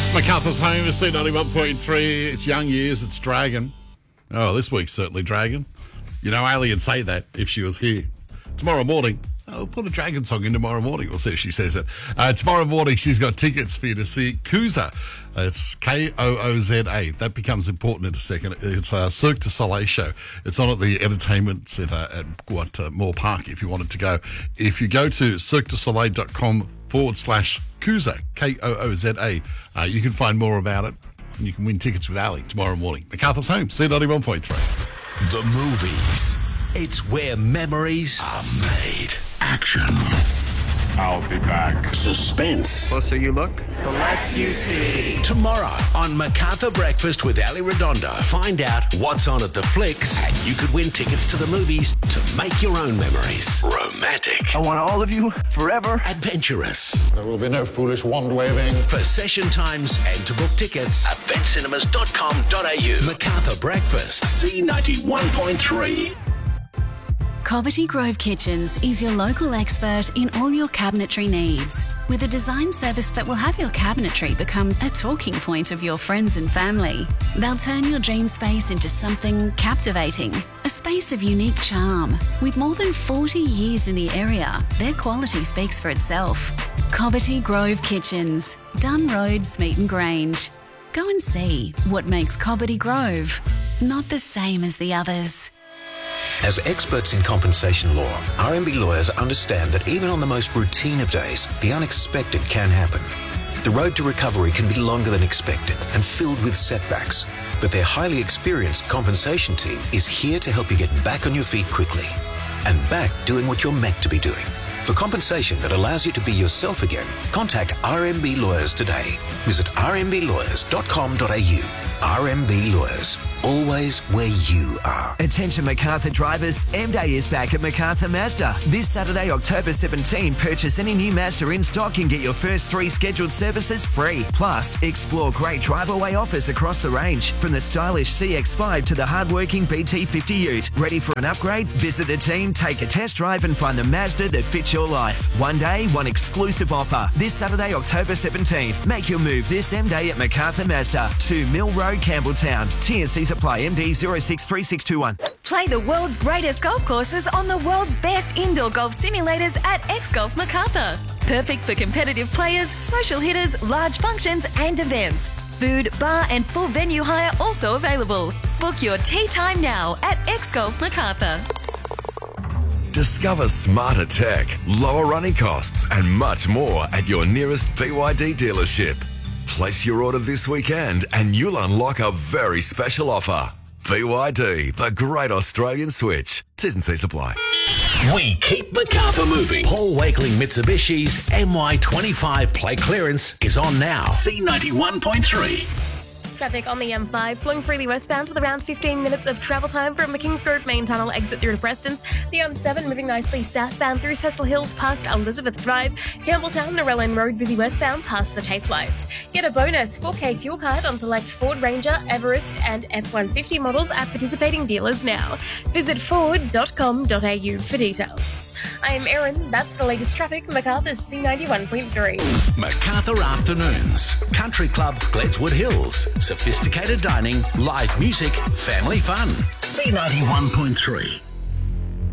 MacArthur's Home is C91.3. It's Young Years, it's Dragon. Oh, this week's certainly Dragon. You know, Ali would say that if she was here. Tomorrow morning, I'll put a Dragon song in tomorrow morning. We'll see if she says it. Tomorrow morning, she's got tickets for you to see Kooza. It's Kooza. That becomes important in a second. It's a Cirque du Soleil show. It's on at the Entertainment Centre at Moore Park if you wanted to go. If you go to cirquedusoleil.com/Kooza, Kooza, you can find more about it and you can win tickets with Ali tomorrow morning. MacArthur's Home, C91.3. The movies. It's where memories are made. Action. I'll be back. Suspense. Closer you look, the less you see. Tomorrow on MacArthur Breakfast with Ali Redondo. Find out what's on at the flicks and you could win tickets to the movies to make your own memories. Romantic. I want all of you forever. Adventurous. There will be no foolish wand-waving. For session times and to book tickets, eventcinemas.com.au. MacArthur Breakfast, C91.3. Cobbitty Grove Kitchens is your local expert in all your cabinetry needs. With a design service that will have your cabinetry become a talking point of your friends and family. They'll turn your dream space into something captivating, a space of unique charm. With more than 40 years in the area, their quality speaks for itself. Cobbitty Grove Kitchens, Dunn Road, Smeaton Grange. Go and see what makes Cobbitty Grove not the same as the others. As experts in compensation law, RMB lawyers understand that even on the most routine of days, the unexpected can happen. The road to recovery can be longer than expected and filled with setbacks, but their highly experienced compensation team is here to help you get back on your feet quickly and back doing what you're meant to be doing. For compensation that allows you to be yourself again, contact RMB Lawyers today. Visit rmblawyers.com.au. RMB Lawyers, always where you are. Attention MacArthur drivers, M-Day is back at MacArthur Mazda. This Saturday, October 17, purchase any new Mazda in stock and get your first 3 scheduled services free. Plus, explore great drive-away offers across the range, from the stylish CX-5 to the hard-working BT50 Ute. Ready for an upgrade? Visit the team, take a test drive and find the Mazda that fits your life. One day, one exclusive offer. This Saturday, October 17. Make your move this M-Day at MacArthur Mazda. 2 Mill Road, Campbelltown. TNCs apply. MD 063621. Play the world's greatest golf courses on the world's best indoor golf simulators at X-Golf MacArthur. Perfect for competitive players, social hitters, large functions and events. Food, bar and full venue hire also available. Book your tee time now at X-Golf MacArthur. Discover smarter tech, lower running costs and much more at your nearest BYD dealership. Place your order this weekend and you'll unlock a very special offer. BYD, the great Australian switch. T's and C's apply. We keep MacArthur moving. Paul Wakeling Mitsubishi's MY25 plate clearance is on now. C91.3. Traffic on the M5 flowing freely westbound with around 15 minutes of travel time from the Kingsgrove main tunnel exit through to Prestons. The M7 moving nicely southbound through Cecil Hills past Elizabeth Drive. Campbelltown, Narellan Road busy westbound past the TAFE lights. Get a bonus 4K fuel card on select Ford Ranger, Everest and F-150 models at participating dealers now. Visit ford.com.au for details. I am Erin. That's the latest traffic. MacArthur's C91.3. MacArthur Afternoons. Country Club, Gledswood Hills. Sophisticated dining, live music, family fun. C91.3.